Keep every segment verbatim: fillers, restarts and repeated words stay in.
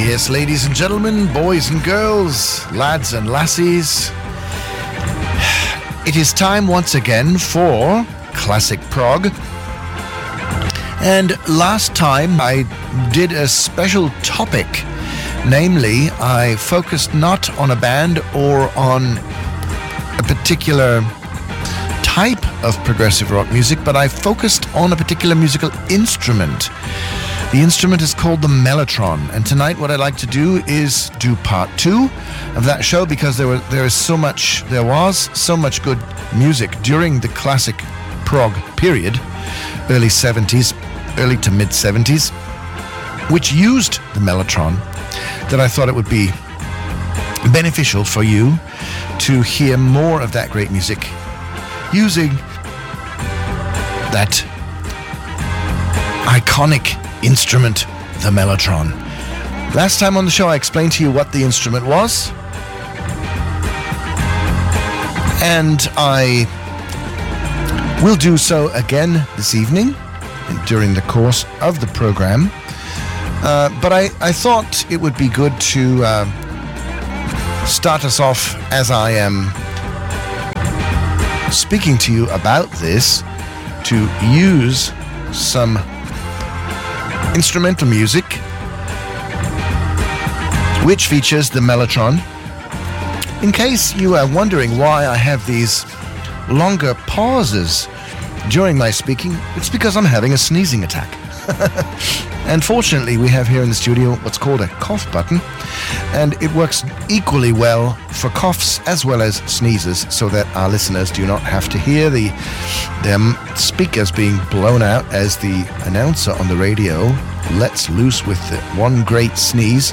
Yes, ladies and gentlemen, boys and girls, lads and lassies, it is time once again for Classic Prog. And last time I did a special topic, namely I focused not on a band or on a particular type of progressive rock music, but I focused on a particular musical instrument. The instrument is called the mellotron, and tonight what I'd like to do is do part two of that show, because there was there is so much there was so much good music during the classic prog period, early seventies, early to mid seventies, which used the mellotron, that I thought it would be beneficial for you to hear more of that great music using that iconic instrument, the mellotron. Last time on the show I explained to you what the instrument was, and I will do so again this evening during the course of the program. Uh, but I, I thought it would be good to uh, start us off, as I am speaking to you about this, to use some instrumental music which features the mellotron. In case you are wondering why I have these longer pauses during my speaking, it's because I'm having a sneezing attack. And fortunately we have here in the studio what's called a cough button, and it works equally well for coughs as well as sneezes, so that our listeners do not have to hear the them speakers being blown out as the announcer on the radio lets loose with the one great sneeze.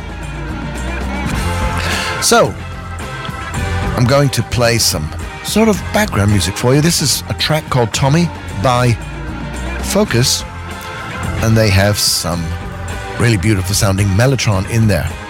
So I'm going to play some sort of background music for you. This is a track called Tommy by Focus, and they have some really beautiful sounding mellotron in there.